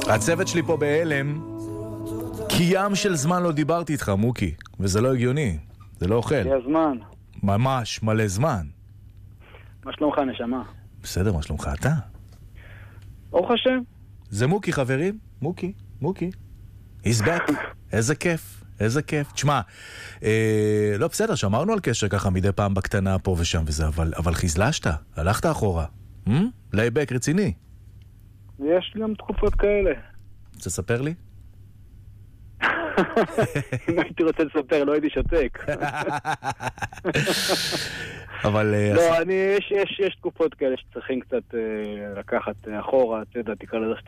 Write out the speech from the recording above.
הצוות שלי פה בהלם, כי ים של זמן לא דיברתי איתך, מוקי, וזה לא הגיוני, זה לא אוכל. זה הזמן. ממש מלא זמן. מה שלומך, נשמה? בסדר, מה שלומך אתה? ברוך השם. זה מוקי, חברים, מוקי. He's back. איזה כיף, איזה כיף. תשמע, לא בסדר, שמרנו על קשר ככה מדי פעם בקטנה פה ושם וזה, אבל חזלשת, הלכת אחורה. לייבק רציני. יש גם תקופות כאלה. רוצה לספר לי? אם הייתי רוצה לספר, לא הייתי שותק. אבל... לא, יש תקופות כאלה שצריכים קצת לקחת אחורה, אתה יודע, תקרא לזה